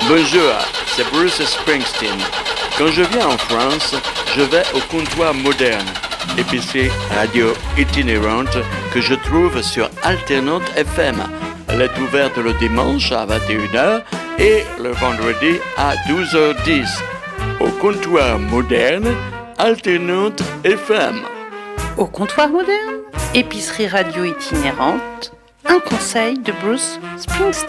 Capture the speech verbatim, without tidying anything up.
Bonjour, c'est Bruce Springsteen. Quand je viens en France, je vais au Comptoir Moderne, épicerie radio itinérante que je trouve sur Alternante F M. Elle est ouverte le dimanche à vingt et une heures et le vendredi à douze heures dix. Au Comptoir Moderne, Alternante F M. Au Comptoir Moderne, épicerie radio itinérante, un conseil de Bruce Springsteen.